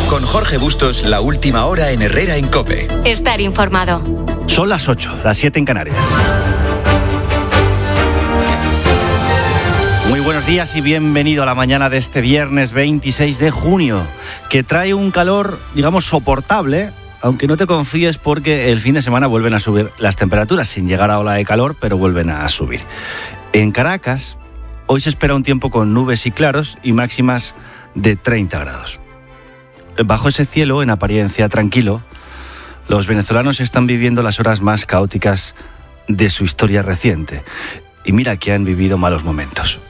Con Jorge Bustos, la última hora en Herrera en COPE. Estar informado. Son las 8, las 7 en Canarias. Muy buenos días y bienvenido a la mañana de este viernes 26 de junio, que trae un calor, digamos, soportable, aunque no te confíes porque el fin de semana vuelven a subir las temperaturas, sin llegar a ola de calor, pero vuelven a subir. En Caracas, hoy se espera un tiempo con nubes y claros y máximas de 30 grados. Bajo ese cielo, en apariencia tranquilo, los venezolanos están viviendo las horas más caóticas de su historia reciente. Y mira que han vivido malos momentos.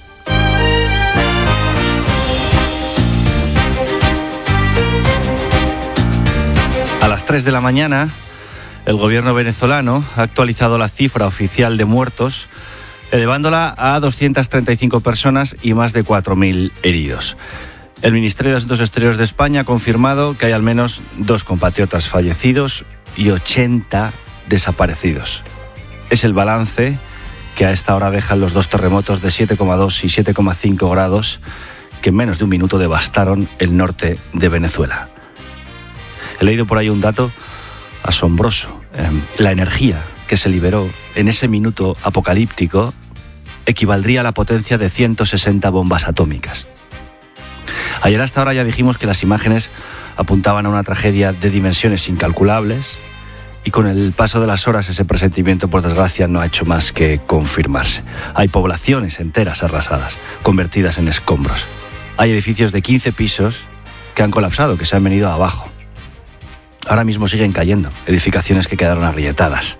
A las 3 de la mañana, el gobierno venezolano ha actualizado la cifra oficial de muertos, elevándola a 235 personas y más de 4.000 heridos. El Ministerio de Asuntos Exteriores de España ha confirmado que hay al menos 2 compatriotas fallecidos y 80 desaparecidos. Es el balance que a esta hora dejan los 2 terremotos de 7,2 y 7,5 grados que en menos de un minuto devastaron el norte de Venezuela. He leído por ahí un dato asombroso. La energía que se liberó en ese minuto apocalíptico equivaldría a la potencia de 160 bombas atómicas. Ayer hasta ahora ya dijimos que las imágenes apuntaban a una tragedia de dimensiones incalculables y con el paso de las horas ese presentimiento, por desgracia, no ha hecho más que confirmarse. Hay poblaciones enteras arrasadas, convertidas en escombros. Hay edificios de 15 pisos que han colapsado, que se han venido abajo. Ahora mismo siguen cayendo, edificaciones que quedaron agrietadas.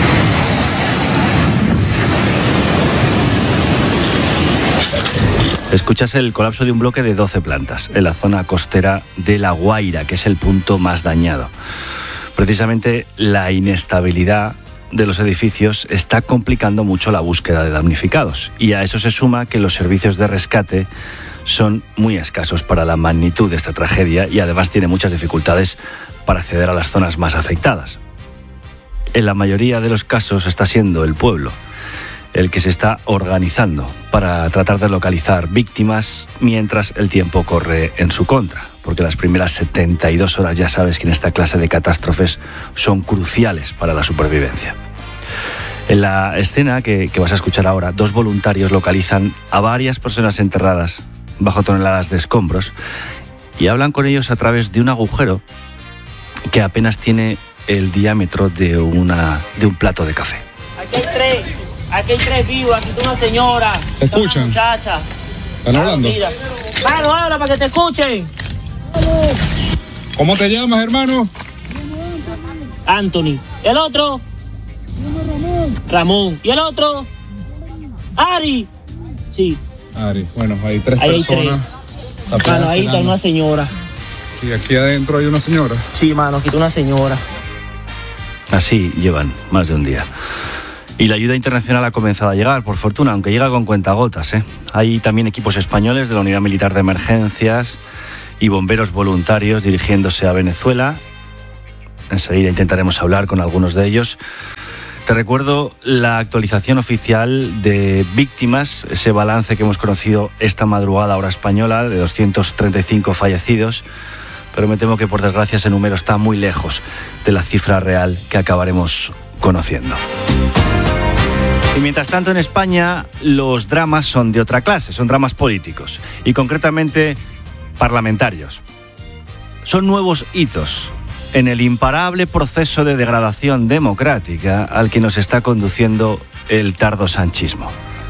Escuchas el colapso de un bloque de 12 plantas en la zona costera de La Guaira, que es el punto más dañado. Precisamente la inestabilidad de los edificios está complicando mucho la búsqueda de damnificados. Y a eso se suma que los servicios de rescate son muy escasos para la magnitud de esta tragedia y además tiene muchas dificultades para acceder a las zonas más afectadas. En la mayoría de los casos está siendo el pueblo el que se está organizando para tratar de localizar víctimas mientras el tiempo corre en su contra, porque las primeras 72 horas ya sabes que en esta clase de catástrofes son cruciales para la supervivencia. En la escena que vas a escuchar ahora, 2 voluntarios localizan a varias personas enterradas bajo toneladas de escombros y hablan con ellos a través de un agujero que apenas tiene el diámetro de un plato de café. Aquí hay 3 vivos, aquí está una señora. ¿Se escuchan? Una muchacha. ¿Están hablando? Mano, habla para que te escuchen. ¿Cómo te llamas, hermano? Anthony. ¿El otro? Ramón. ¿Y el otro? Ari. Sí. Ari, bueno, hay 3 Ahí personas. hay 3. Mano, ahí está una señora. Y aquí adentro hay una señora. Sí, mano, aquí está una señora. Así llevan más de un día. Y la ayuda internacional ha comenzado a llegar, por fortuna, aunque llega con cuentagotas, ¿eh? Hay también equipos españoles de la Unidad Militar de Emergencias y bomberos voluntarios dirigiéndose a Venezuela. Enseguida intentaremos hablar con algunos de ellos. Te recuerdo la actualización oficial de víctimas, ese balance que hemos conocido esta madrugada hora española de 235 fallecidos, pero me temo que por desgracia ese número está muy lejos de la cifra real que acabaremos conociendo. Y mientras tanto en España los dramas son de otra clase, son dramas políticos y concretamente parlamentarios. Son nuevos hitos en el imparable proceso de degradación democrática al que nos está conduciendo el tardo sanchismo.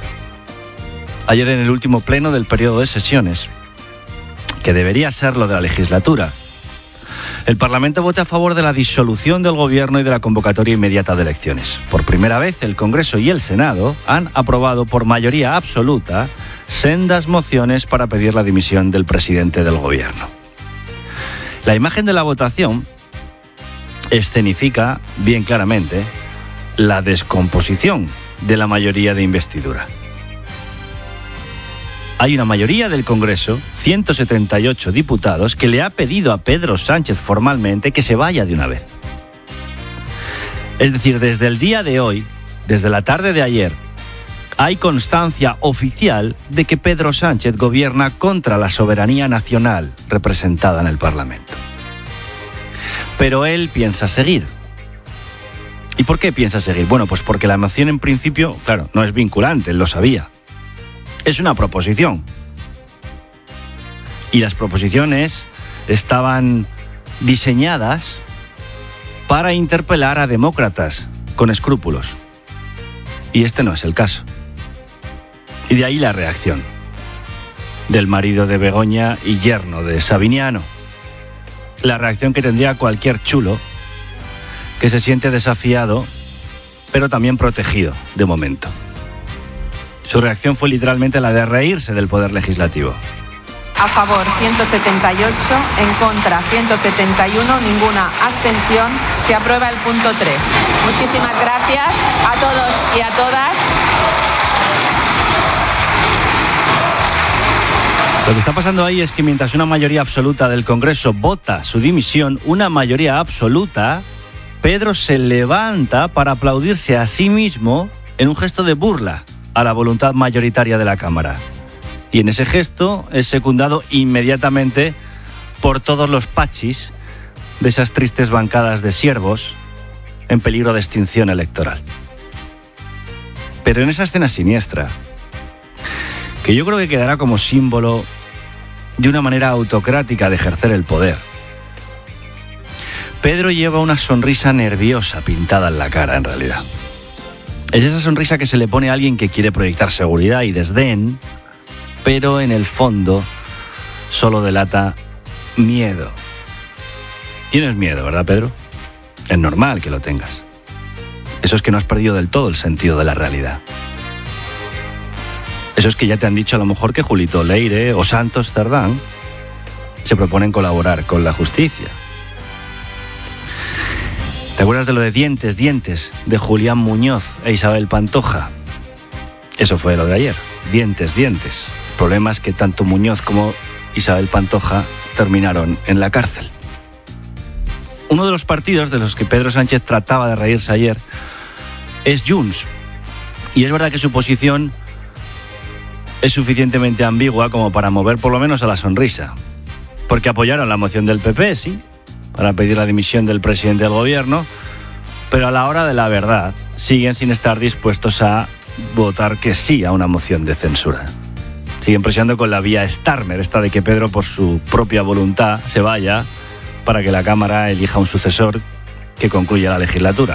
Ayer en el último pleno del periodo de sesiones, que debería ser lo de la legislatura, el Parlamento vota a favor de la disolución del gobierno y de la convocatoria inmediata de elecciones. Por primera vez, el Congreso y el Senado han aprobado por mayoría absoluta sendas mociones para pedir la dimisión del presidente del gobierno. La imagen de la votación escenifica bien claramente la descomposición de la mayoría de investidura. Hay una mayoría del Congreso, 178 diputados, que le ha pedido a Pedro Sánchez formalmente que se vaya de una vez. Es decir, desde el día de hoy, desde la tarde de ayer, hay constancia oficial de que Pedro Sánchez gobierna contra la soberanía nacional representada en el Parlamento. Pero él piensa seguir. ¿Y por qué piensa seguir? Bueno, pues porque la moción en principio, claro, no es vinculante, él lo sabía. Es una proposición. Y las proposiciones estaban diseñadas para interpelar a demócratas con escrúpulos. Y este no es el caso. Y de ahí la reacción del marido de Begoña y yerno de Sabiniano. La reacción que tendría cualquier chulo que se siente desafiado, pero también protegido de momento. Su reacción fue literalmente la de reírse del poder legislativo. A favor 178, en contra 171, ninguna abstención. Se aprueba el punto 3. Muchísimas gracias a todos y a todas. Lo que está pasando ahí es que mientras una mayoría absoluta del Congreso vota su dimisión, una mayoría absoluta, Pedro se levanta para aplaudirse a sí mismo en un gesto de burla a la voluntad mayoritaria de la Cámara. Y en ese gesto es secundado inmediatamente por todos los pachis de esas tristes bancadas de siervos en peligro de extinción electoral. Pero en esa escena siniestra, que yo creo que quedará como símbolo de una manera autocrática de ejercer el poder, Pedro lleva una sonrisa nerviosa pintada en la cara, en realidad. Es esa sonrisa que se le pone a alguien que quiere proyectar seguridad y desdén, pero en el fondo solo delata miedo. Tienes miedo, ¿verdad, Pedro? Es normal que lo tengas. Eso es que no has perdido del todo el sentido de la realidad. Eso es que ya te han dicho a lo mejor que Julito Leire o Santos Cerdán se proponen colaborar con la justicia. ¿Te acuerdas de lo de dientes de Julián Muñoz e Isabel Pantoja? Eso fue lo de ayer. Dientes. Problemas que tanto Muñoz como Isabel Pantoja terminaron en la cárcel. Uno de los partidos de los que Pedro Sánchez trataba de reírse ayer es Junts. Y es verdad que su posición es suficientemente ambigua como para mover por lo menos a la sonrisa. Porque apoyaron la moción del PP, sí, para pedir la dimisión del presidente del gobierno, pero a la hora de la verdad siguen sin estar dispuestos a votar que sí a una moción de censura. Siguen presionando con la vía Starmer, esta de que Pedro por su propia voluntad se vaya para que la Cámara elija un sucesor que concluya la legislatura.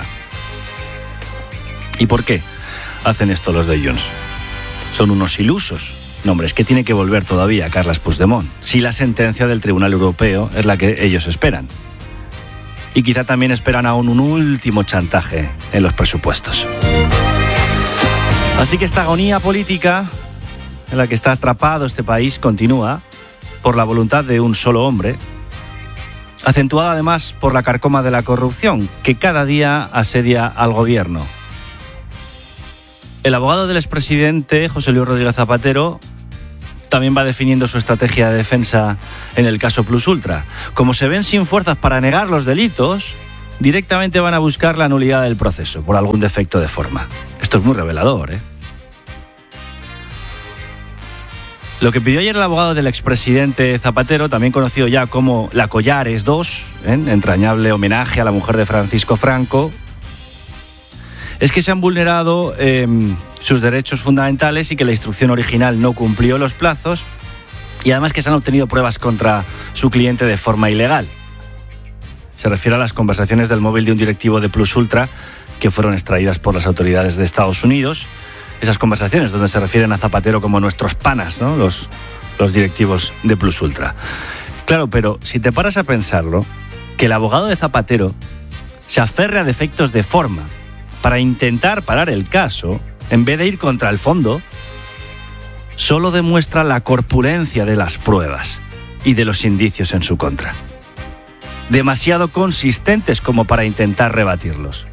¿Y por qué hacen esto los de Junts? Son unos ilusos. No, hombre, es que tiene que volver todavía Carles Puigdemont, si la sentencia del Tribunal Europeo es la que ellos esperan. Y quizá también esperan aún un último chantaje en los presupuestos. Así que esta agonía política en la que está atrapado este país continúa por la voluntad de un solo hombre, acentuada además por la carcoma de la corrupción que cada día asedia al gobierno. El abogado del expresidente, José Luis Rodríguez Zapatero, también va definiendo su estrategia de defensa en el caso Plus Ultra. Como se ven sin fuerzas para negar los delitos, directamente van a buscar la nulidad del proceso por algún defecto de forma. Esto es muy revelador, ¿eh? Lo que pidió ayer el abogado del expresidente Zapatero, también conocido ya como la Collares II, entrañable homenaje a la mujer de Francisco Franco, es que se han vulnerado sus derechos fundamentales y que la instrucción original no cumplió los plazos y además que se han obtenido pruebas contra su cliente de forma ilegal. Se refiere a las conversaciones del móvil de un directivo de Plus Ultra que fueron extraídas por las autoridades de Estados Unidos. Esas conversaciones donde se refieren a Zapatero como nuestros panas, ¿no? Los directivos de Plus Ultra. Claro, pero si te paras a pensarlo, que el abogado de Zapatero se aferre a defectos de forma para intentar parar el caso, en vez de ir contra el fondo, solo demuestra la corpulencia de las pruebas y de los indicios en su contra. Demasiado consistentes como para intentar rebatirlos.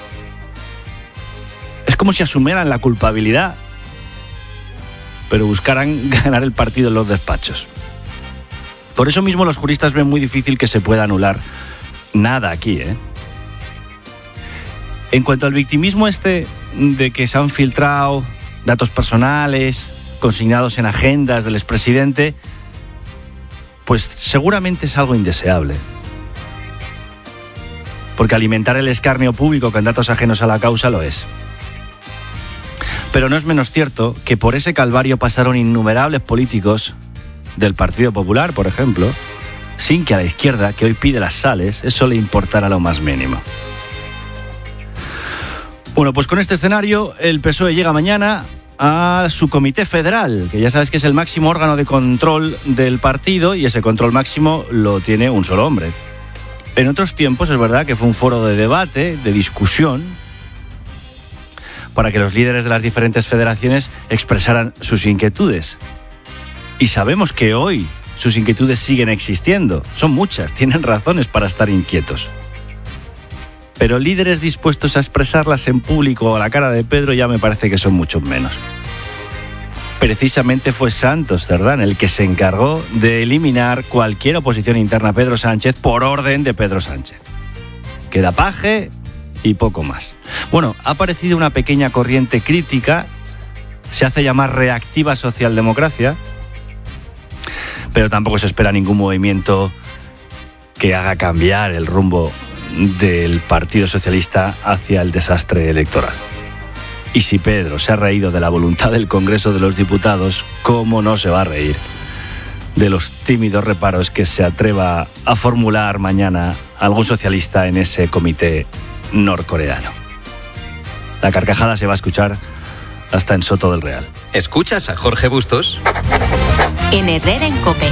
Es como si asumieran la culpabilidad, pero buscaran ganar el partido en los despachos. Por eso mismo los juristas ven muy difícil que se pueda anular nada aquí, ¿eh? En cuanto al victimismo de que se han filtrado datos personales consignados en agendas del expresidente, pues seguramente es algo indeseable. porque alimentar el escarnio público con datos ajenos a la causa lo es. Pero no es menos cierto que por ese calvario pasaron innumerables políticos del Partido Popular, por ejemplo, sin que a la izquierda, que hoy pide las sales, eso le importara lo más mínimo. Bueno, pues con este escenario, el PSOE llega mañana a su comité federal, que ya sabes que es el máximo órgano de control del partido, y ese control máximo lo tiene un solo hombre. En otros tiempos es verdad que fue un foro de debate, de discusión, para que los líderes de las diferentes federaciones expresaran sus inquietudes. Y sabemos que hoy sus inquietudes siguen existiendo. Son muchas, tienen razones para estar inquietos. Pero líderes dispuestos a expresarlas en público a la cara de Pedro ya me parece que son muchos menos. Precisamente fue Santos Cerdán el que se encargó de eliminar cualquier oposición interna a Pedro Sánchez por orden de Pedro Sánchez. Queda paje y poco más. Bueno, ha aparecido una pequeña corriente crítica, se hace llamar reactiva socialdemocracia, pero tampoco se espera ningún movimiento que haga cambiar el rumbo del Partido Socialista hacia el desastre electoral. Y si Pedro se ha reído de la voluntad del Congreso de los Diputados, ¿cómo no se va a reír de los tímidos reparos que se atreva a formular mañana algún socialista en ese comité norcoreano? La carcajada se va a escuchar hasta en Soto del Real. ¿Escuchas a Jorge Bustos? En Herrera en COPE.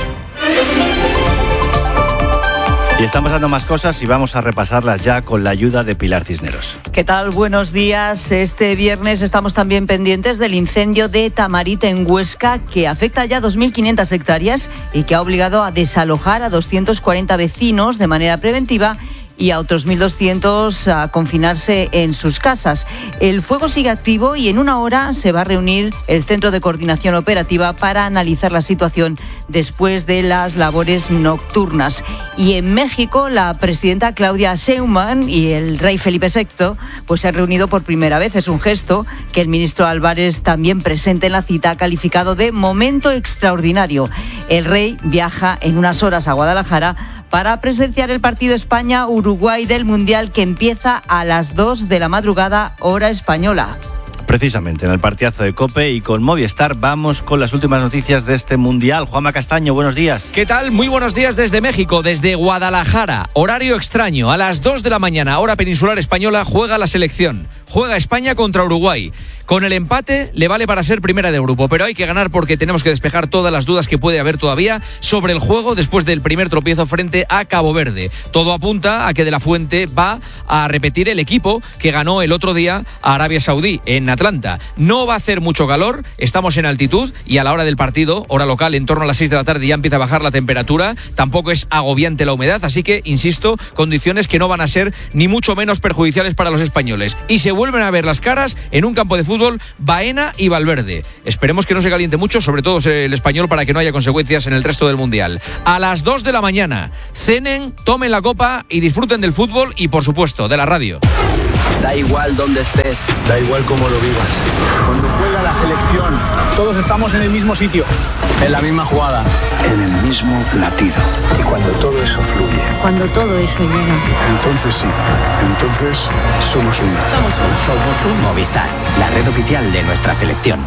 Y están pasando más cosas y vamos a repasarlas ya con la ayuda de Pilar Cisneros. ¿Qué tal? Buenos días. Este viernes estamos también pendientes del incendio de Tamarit en Huesca, que afecta ya 2.500 hectáreas y que ha obligado a desalojar a 240 vecinos de manera preventiva y a otros 1.200 a confinarse en sus casas. El fuego sigue activo y en una hora se va a reunir el Centro de Coordinación Operativa para analizar la situación después de las labores nocturnas. Y en México, la presidenta Claudia Sheinbaum y el rey Felipe VI pues se han reunido por primera vez. Es un gesto que el ministro Álvarez, también presente en la cita, ha calificado de momento extraordinario. El rey viaja en unas horas a Guadalajara para presenciar el partido España-Uruguay del Mundial, que empieza a las 2 de la madrugada, hora española. Precisamente en el partidazo de COPE y con Movistar vamos con las últimas noticias de este Mundial. Juanma Castaño, buenos días. ¿Qué tal? Muy buenos días desde México, desde Guadalajara. Horario extraño, a las 2 de la mañana, hora peninsular española, juega la selección. Juega España contra Uruguay. Con el empate le vale para ser primera de grupo, pero hay que ganar porque tenemos que despejar todas las dudas que puede haber todavía sobre el juego después del primer tropiezo frente a Cabo Verde. Todo apunta a que De la Fuente va a repetir el equipo que ganó el otro día a Arabia Saudí en Atlanta. No va a hacer mucho calor, estamos en altitud y a la hora del partido, hora local, en torno a las 6 de la tarde ya empieza a bajar la temperatura, tampoco es agobiante la humedad, así que, insisto, condiciones que no van a ser ni mucho menos perjudiciales para los españoles. Y se vuelven a ver las caras en un campo de fútbol Baena y Valverde. Esperemos que no se caliente mucho, sobre todo el español, para que no haya consecuencias en el resto del Mundial. A las 2 de la mañana, cenen, tomen la copa y disfruten del fútbol y, por supuesto, de la radio. Da igual dónde estés, da igual cómo lo vivas. Cuando juega la selección, todos estamos en el mismo sitio, en la misma jugada, en el mismo latido. Y cuando todo eso fluye, Cuando todo eso llega. entonces sí, entonces somos uno. Somos un Movistar, la red oficial de nuestra selección.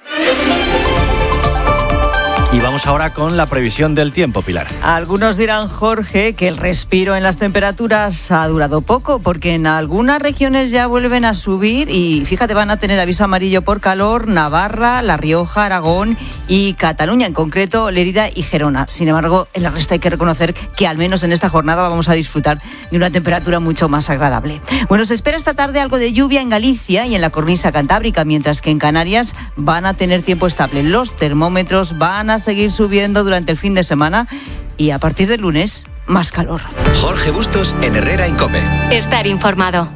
Y vamos ahora con la previsión del tiempo, Pilar. Algunos dirán, Jorge, que el respiro en las temperaturas ha durado poco, porque en algunas regiones ya vuelven a subir y, fíjate, van a tener aviso amarillo por calor Navarra, La Rioja, Aragón y Cataluña, en concreto Lérida y Gerona. Sin embargo, en el resto hay que reconocer que al menos en esta jornada vamos a disfrutar de una temperatura mucho más agradable. Bueno, se espera esta tarde algo de lluvia en Galicia y en la cornisa cantábrica, mientras que en Canarias van a tener tiempo estable. Los termómetros van a seguir subiendo durante el fin de semana y a partir del lunes, más calor. Jorge Bustos en Herrera en COPE. Estar informado.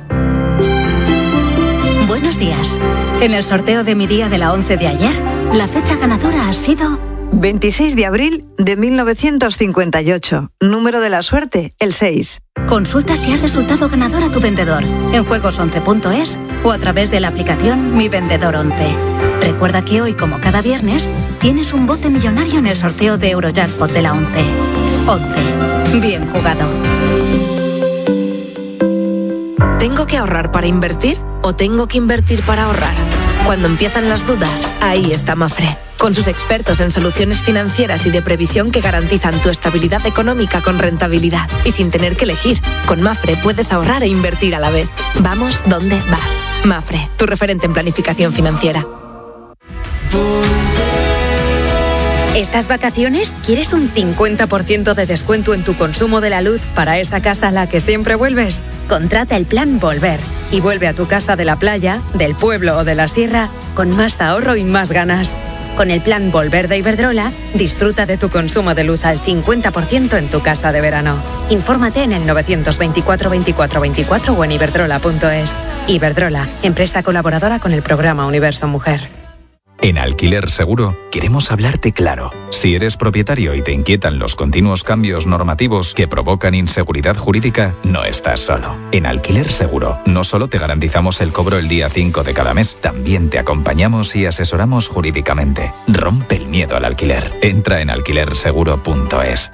Buenos días. En el sorteo de mi día de la 11 de ayer, la fecha ganadora ha sido 26 de abril de 1958. Número de la suerte, el 6. Consulta si has resultado ganador a tu vendedor en juegos11.es o a través de la aplicación Mi Vendedor 11. Recuerda que hoy, como cada viernes, tienes un bote millonario en el sorteo de Eurojackpot de la 11. 11. Bien jugado. ¿Tengo que ahorrar para invertir o tengo que invertir para ahorrar? Cuando empiezan las dudas, ahí está Mapfre, con sus expertos en soluciones financieras y de previsión que garantizan tu estabilidad económica con rentabilidad y sin tener que elegir. Con Mapfre puedes ahorrar e invertir a la vez. Vamos donde vas. Mapfre, tu referente en planificación financiera. ¿Estas vacaciones quieres un 50% de descuento en tu consumo de la luz para esa casa a la que siempre vuelves? Contrata el plan Volver y vuelve a tu casa de la playa, del pueblo o de la sierra con más ahorro y más ganas. Con el plan Volver de Iberdrola, disfruta de tu consumo de luz al 50% en tu casa de verano. Infórmate en el 924 24 24 o en iberdrola.es. Iberdrola, empresa colaboradora con el programa Universo Mujer. En Alquiler Seguro queremos hablarte claro. Si eres propietario y te inquietan los continuos cambios normativos que provocan inseguridad jurídica, no estás solo. En Alquiler Seguro no solo te garantizamos el cobro el día 5 de cada mes, también te acompañamos y asesoramos jurídicamente. Rompe el miedo al alquiler. Entra en alquilerseguro.es.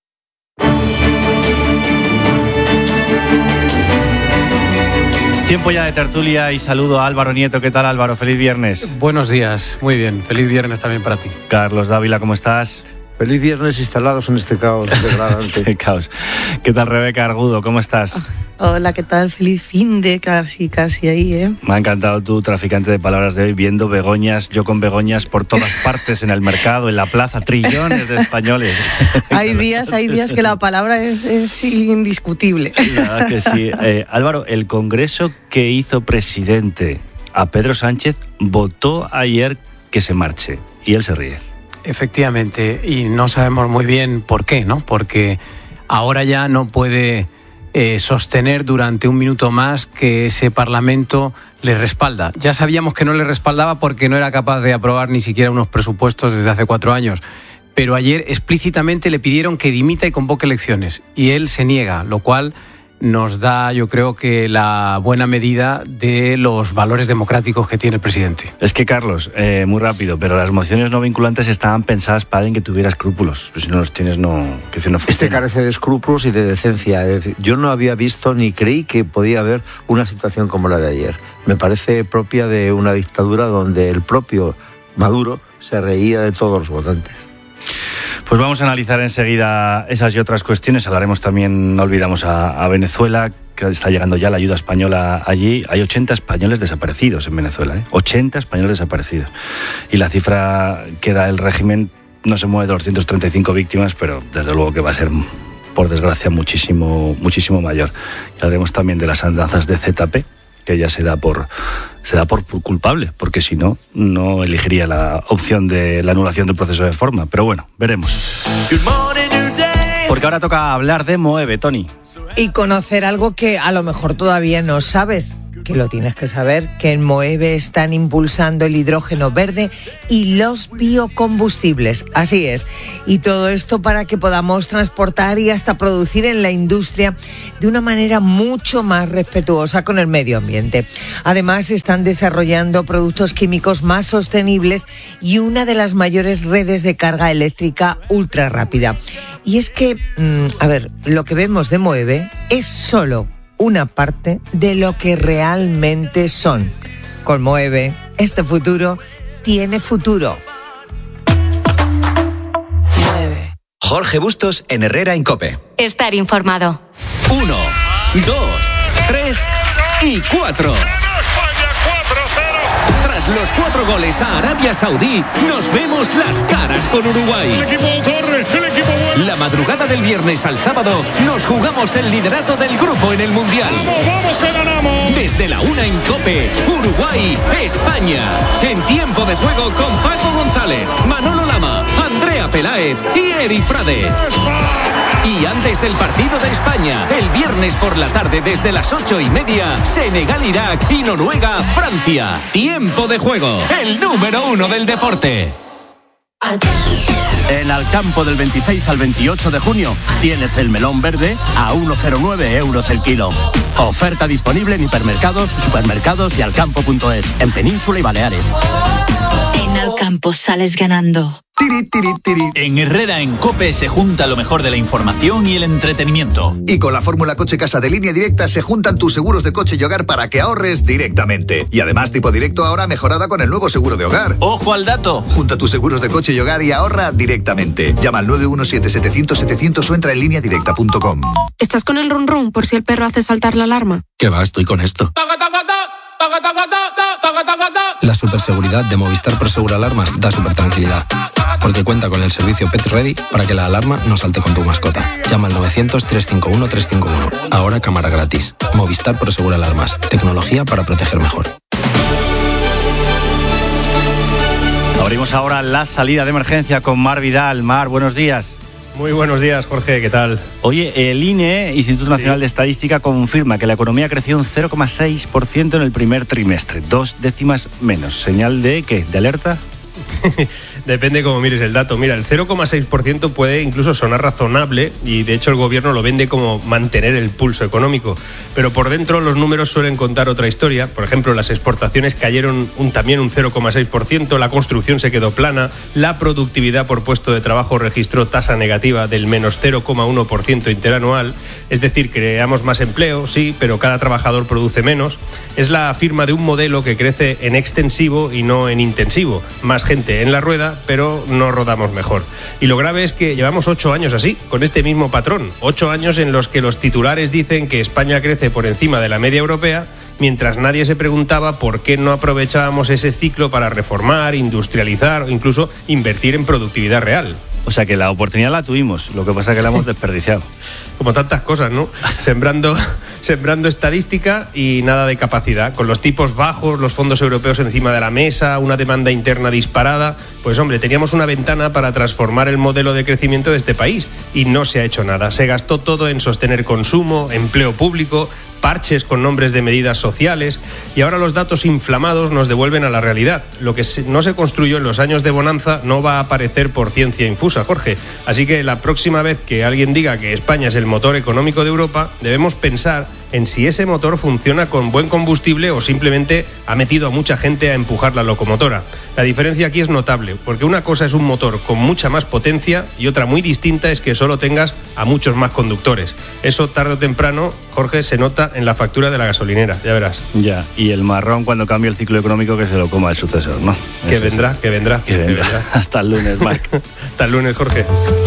Tiempo ya de tertulia y saludo a Álvaro Nieto. ¿Qué tal, Álvaro? Feliz viernes. Buenos días, muy bien. Feliz viernes también para ti. Carlos Dávila, ¿cómo estás? Feliz viernes instalados en este caos degradante. Este caos. ¿Qué tal, Rebeca Argudo? ¿Cómo estás? Hola, ¿qué tal? Feliz fin de casi ahí, ¿eh? Me ha encantado tu traficante de palabras de hoy, viendo begoñas, yo con begoñas por todas partes, en el mercado, en la plaza, trillones de españoles. Hay días que la palabra es indiscutible. La verdad que sí. Álvaro, el Congreso que hizo presidente a Pedro Sánchez votó ayer que se marche, y él se ríe. Efectivamente, y no sabemos muy bien por qué, ¿no? Porque ahora ya no puede sostener durante un minuto más que ese Parlamento le respalda. Ya sabíamos que no le respaldaba porque no era capaz de aprobar ni siquiera unos presupuestos desde hace 4 años. Pero ayer explícitamente le pidieron que dimita y convoque elecciones. Y él se niega, lo cual nos da, yo creo que la buena medida de los valores democráticos que tiene el presidente. Es que, Carlos, muy rápido, pero las mociones no vinculantes estaban pensadas para alguien que tuviera escrúpulos. Pero si no los tienes, no funciona. Este carece de escrúpulos y de decencia. Es decir, yo no había visto ni creí que podía haber una situación como la de ayer. Me parece propia de una dictadura donde el propio Maduro se reía de todos los votantes. Pues vamos a analizar enseguida esas y otras cuestiones. Hablaremos también, no olvidamos, a Venezuela, que está llegando ya la ayuda española allí. Hay 80 españoles desaparecidos en Venezuela, ¿eh? 80 españoles desaparecidos. Y la cifra que da el régimen no se mueve de 235 víctimas, pero desde luego que va a ser, por desgracia, muchísimo mayor. Y hablaremos también de las andanzas de ZP, que ya se da por culpable, porque si no, no elegiría la opción de la anulación del proceso de reforma. Pero bueno, veremos. Porque ahora toca hablar de Moeve, Tony. Y conocer algo que a lo mejor todavía no sabes, que lo tienes que saber, que en Moeve están impulsando el hidrógeno verde y los biocombustibles. Así es. Y todo esto para que podamos transportar y hasta producir en la industria de una manera mucho más respetuosa con el medio ambiente. Además, están desarrollando productos químicos más sostenibles y una de las mayores redes de carga eléctrica ultra rápida. Y es que, lo que vemos de Moeve es solo una parte de lo que realmente son. Con Moeve, este futuro tiene futuro. Jorge Bustos en Herrera en COPE. Estar informado. 1, 2, 3 y 4. Tras los 4 goles a Arabia Saudí, nos vemos las caras con Uruguay. El equipo corre, el equipo vuelve. La madrugada del viernes al sábado nos jugamos el liderato del grupo en el Mundial. ¡Vamos, que ganamos! Desde la 1 en COPE, Uruguay, España. En tiempo de juego con Paco González, Manolo Lama, Andrea Peláez y Eri Frade. Y antes del partido de España, el viernes por la tarde desde las 8:30, Senegal-Irak y Noruega-Francia. Tiempo de juego, el número 1 del deporte. En Alcampo del 26 al 28 de junio tienes el melón verde a 1,09 euros el kilo. Oferta disponible en hipermercados, supermercados y alcampo.es, en Península y Baleares. En fin al campo sales ganando. En Herrera en COPE se junta lo mejor de la información y el entretenimiento. Y con la fórmula Coche Casa de Línea Directa se juntan tus seguros de coche y hogar para que ahorres directamente. Y además Tipo Directo ahora mejorada con el nuevo seguro de hogar. ¡Ojo al dato! Junta tus seguros de coche y hogar y ahorra directamente. Llama al 917-700-700 o entra en lineadirecta.com. ¿Estás con el run run por si el perro hace saltar la alarma? ¿Qué va? Estoy con esto. La superseguridad de Movistar Prosegur Alarmas da super tranquilidad, porque cuenta con el servicio Pet Ready para que la alarma no salte con tu mascota. Llama al 900-351-351. Ahora cámara gratis. Movistar Prosegur Alarmas. Tecnología para proteger mejor. Abrimos ahora la salida de emergencia con Mar Vidal. Mar, buenos días. Muy buenos días, Jorge, ¿qué tal? Oye, el INE, Instituto Nacional de Estadística, confirma que la economía creció un 0,6% en el primer trimestre, 2 décimas menos. ¿Señal de qué? ¿De alerta? Depende cómo mires el dato. Mira, el 0,6% puede incluso sonar razonable y de hecho el gobierno lo vende como mantener el pulso económico. Pero por dentro los números suelen contar otra historia. Por ejemplo, las exportaciones cayeron también un 0,6%, la construcción se quedó plana, la productividad por puesto de trabajo registró tasa negativa del menos 0,1% interanual. Es decir, creamos más empleo, sí, pero cada trabajador produce menos. Es la firma de un modelo que crece en extensivo y no en intensivo. Más gente en la rueda, pero no rodamos mejor. Y lo grave es que llevamos 8 años así, con este mismo patrón. 8 años en los que los titulares dicen que España crece por encima de la media europea, mientras nadie se preguntaba por qué no aprovechábamos ese ciclo para reformar, industrializar o incluso invertir en productividad real. O sea que la oportunidad la tuvimos, lo que pasa es que la hemos desperdiciado. Como tantas cosas, ¿no? Sembrando estadística y nada de capacidad. Con los tipos bajos, los fondos europeos encima de la mesa, una demanda interna disparada, pues hombre, teníamos una ventana para transformar el modelo de crecimiento de este país y no se ha hecho nada. Se gastó todo en sostener consumo, empleo público, parches con nombres de medidas sociales y ahora los datos inflamados nos devuelven a la realidad. Lo que no se construyó en los años de bonanza no va a aparecer por ciencia infusa, Jorge. Así que la próxima vez que alguien diga que España es el motor económico de Europa, debemos pensar en si ese motor funciona con buen combustible o simplemente ha metido a mucha gente a empujar la locomotora. La diferencia aquí es notable, porque una cosa es un motor con mucha más potencia y otra muy distinta es que solo tengas a muchos más conductores. Eso tarde o temprano, Jorge, se nota en la factura de la gasolinera, ya verás. Ya, y el marrón cuando cambie el ciclo económico que se lo coma el sucesor, ¿no? Que vendrá. Hasta el lunes, Marc. Hasta el lunes, Jorge.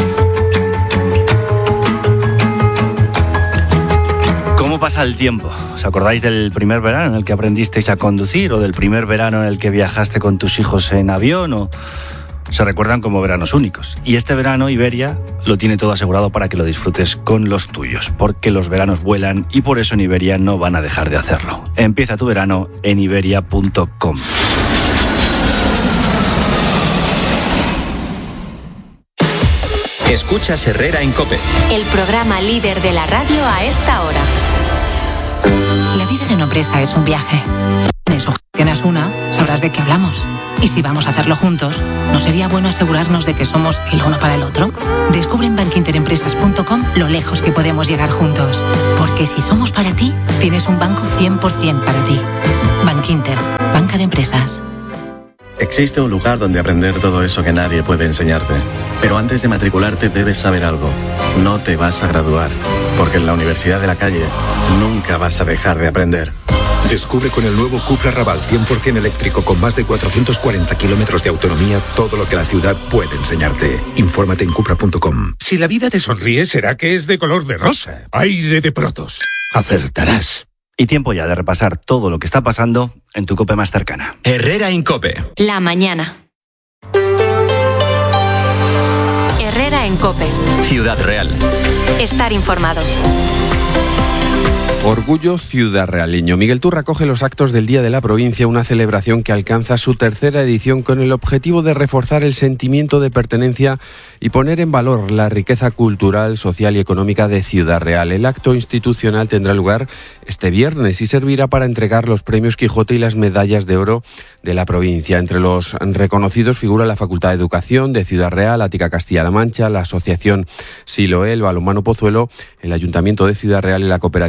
¿Cómo pasa el tiempo? ¿Os acordáis del primer verano en el que aprendisteis a conducir o del primer verano en el que viajaste con tus hijos en avión o se recuerdan como veranos únicos? Y este verano Iberia lo tiene todo asegurado para que lo disfrutes con los tuyos, porque los veranos vuelan y por eso en Iberia no van a dejar de hacerlo. Empieza tu verano en iberia.com. Escuchas Herrera en COPE. El programa líder de la radio a esta hora. La vida de una empresa es un viaje. Si tienes o gestionas una, sabrás de qué hablamos. Y si vamos a hacerlo juntos, ¿no sería bueno asegurarnos de que somos el uno para el otro? Descubre en bankinterempresas.com lo lejos que podemos llegar juntos. Porque si somos para ti, tienes un banco 100% para ti. Bankinter, banca de empresas. Existe un lugar donde aprender todo eso que nadie puede enseñarte. Pero antes de matricularte debes saber algo. No te vas a graduar, porque en la Universidad de la Calle nunca vas a dejar de aprender. Descubre con el nuevo Cupra Raval 100% eléctrico con más de 440 kilómetros de autonomía todo lo que la ciudad puede enseñarte. Infórmate en cupra.com. Si la vida te sonríe, será que es de color de rosa. Aire de Protos. Acertarás. Y tiempo ya de repasar todo lo que está pasando en tu COPE más cercana. Herrera en COPE. La mañana. Herrera en COPE. Ciudad Real. Estar informado. Orgullo ciudadraleño. Miguel Turra acoge los actos del Día de la Provincia, una celebración que alcanza su tercera edición con el objetivo de reforzar el sentimiento de pertenencia y poner en valor la riqueza cultural, social y económica de Ciudad Real. El acto institucional tendrá lugar este viernes y servirá para entregar los premios Quijote y las medallas de oro de la provincia. Entre los reconocidos figura la Facultad de Educación de Ciudad Real, Ática Castilla-La Mancha, la Asociación Siloé, el Balonmano Pozuelo, el Ayuntamiento de Ciudad Real y la Cooperativa Virgen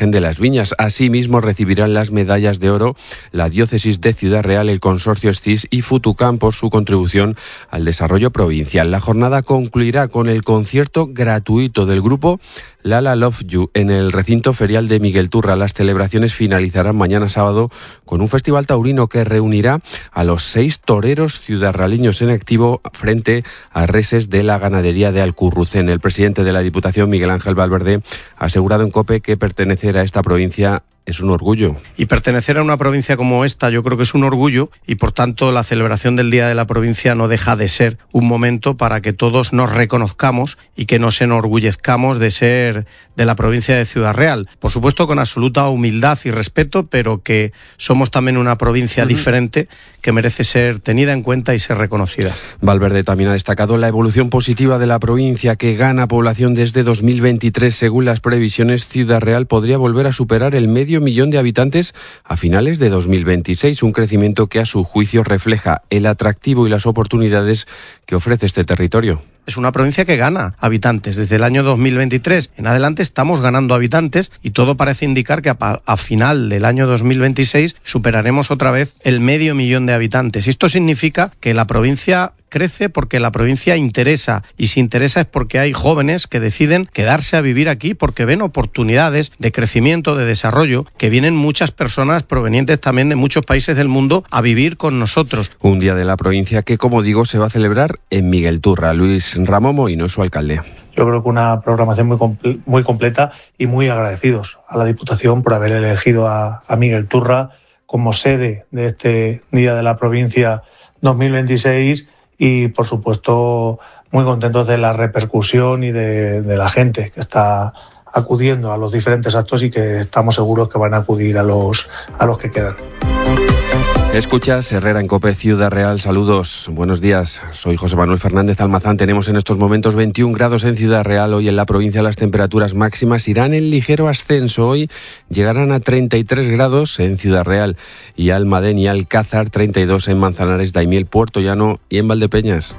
Virgen de las Viñas. Asimismo, recibirán las medallas de oro la Diócesis de Ciudad Real, el Consorcio SCIS y Futucam por su contribución al desarrollo provincial. La jornada concluirá con el concierto gratuito del grupo Lala Love You en el recinto ferial de Miguel Turra. Las celebraciones finalizarán mañana sábado con un festival taurino que reunirá a los 6 toreros ciudadraleños en activo frente a reses de la ganadería de Alcurrucén. El presidente de la Diputación, Miguel Ángel Valverde, ha asegurado en COPE que pertenecer a esta provincia es un orgullo. Y pertenecer a una provincia como esta yo creo que es un orgullo y por tanto la celebración del Día de la Provincia no deja de ser un momento para que todos nos reconozcamos y que nos enorgullezcamos de ser de la provincia de Ciudad Real. Por supuesto con absoluta humildad y respeto, pero que somos también una provincia diferente que merece ser tenida en cuenta y ser reconocida. Valverde también ha destacado la evolución positiva de la provincia, que gana población desde 2023. Según las previsiones, Ciudad Real podría volver a superar el medio millón de habitantes a finales de 2026, un crecimiento que a su juicio refleja el atractivo y las oportunidades que ofrece este territorio. Es una provincia que gana habitantes. Desde el año 2023 en adelante estamos ganando habitantes y todo parece indicar que a final del año 2026 superaremos otra vez el medio millón de habitantes. Esto significa que la provincia crece porque la provincia interesa, y si interesa es porque hay jóvenes que deciden quedarse a vivir aquí porque ven oportunidades de crecimiento, de desarrollo, que vienen muchas personas provenientes también de muchos países del mundo a vivir con nosotros. Un día de la provincia que, como digo, se va a celebrar en Miguel Turra. Luis Ramón Moino es su alcalde. Yo creo que una programación muy completa y muy agradecidos a la Diputación por haber elegido a Miguel Turra como sede de este Día de la Provincia 2026 y, por supuesto, muy contentos de la repercusión y de la gente que está acudiendo a los diferentes actos y que estamos seguros que van a acudir a los que quedan. Escuchas Herrera en COPE Ciudad Real. Saludos, buenos días. Soy José Manuel Fernández Almazán. Tenemos en estos momentos 21 grados en Ciudad Real. Hoy en la provincia las temperaturas máximas irán en ligero ascenso. Hoy llegarán a 33 grados en Ciudad Real y Almadén y Alcázar, 32 en Manzanares, Daimiel, Puerto Llano y en Valdepeñas.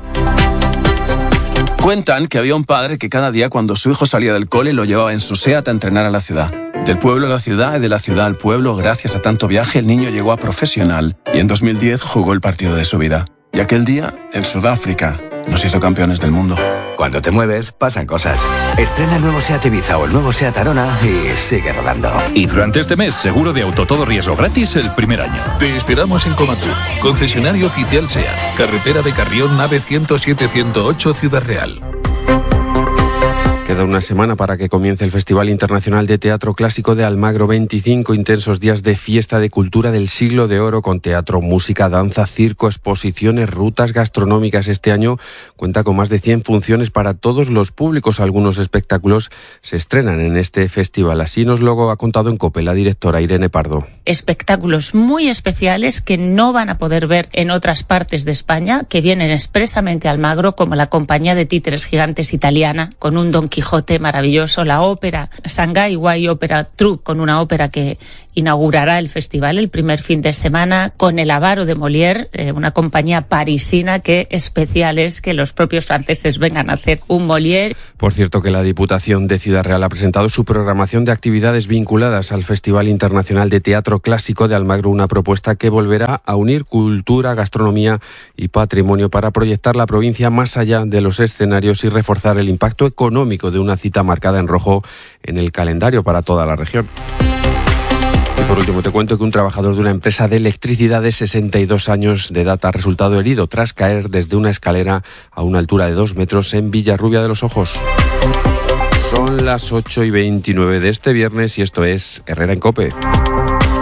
Cuentan que había un padre que cada día cuando su hijo salía del cole lo llevaba en su SEAT a entrenar a la ciudad. Del pueblo a la ciudad y de la ciudad al pueblo, gracias a tanto viaje, el niño llegó a profesional y en 2010 jugó el partido de su vida. Y aquel día, en Sudáfrica, nos hizo campeones del mundo. Cuando te mueves, pasan cosas. Estrena el nuevo SEAT Ibiza o el nuevo SEAT Arona y sigue rodando. Y durante este mes, seguro de auto todo riesgo gratis el primer año. Te esperamos en Comatur, concesionario oficial SEAT, carretera de Carrión, nave 107-108, Ciudad Real. Queda una semana para que comience el Festival Internacional de Teatro Clásico de Almagro. 25 intensos días de fiesta de cultura del siglo de oro con teatro, música, danza, circo, exposiciones, rutas gastronómicas. Este año cuenta con más de 100 funciones para todos los públicos. Algunos espectáculos se estrenan en este festival. Así nos lo ha contado en COPE la directora Irene Pardo. Espectáculos muy especiales que no van a poder ver en otras partes de España, que vienen expresamente a Almagro, como la compañía de títeres gigantes italiana, con un Don Quijote maravilloso, la ópera Shanghai Wai Opera Troupe, con una ópera que inaugurará el festival el primer fin de semana, con el Avaro de Molière, una compañía parisina que especial es que los propios franceses vengan a hacer un Molière. Por cierto, que la Diputación de Ciudad Real ha presentado su programación de actividades vinculadas al Festival Internacional de Teatro Clásico de Almagro, una propuesta que volverá a unir cultura, gastronomía y patrimonio para proyectar la provincia más allá de los escenarios y reforzar el impacto económico de una cita marcada en rojo en el calendario para toda la región. Y por último te cuento que un trabajador de una empresa de electricidad de 62 años de edad ha resultado herido tras caer desde una escalera a una altura de 2 metros en Villarrubia de los Ojos. Son las 8:29 de este viernes y esto es Herrera en COPE.